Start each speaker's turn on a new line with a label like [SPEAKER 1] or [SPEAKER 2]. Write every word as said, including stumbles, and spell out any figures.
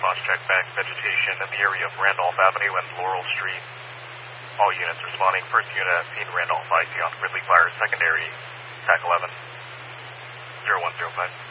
[SPEAKER 1] response check back vegetation in the area of Randolph Avenue and Laurel Street. All units responding. First unit seen Randolph I C on Ridley Fire. Secondary, T A C eleven, zero one zero five.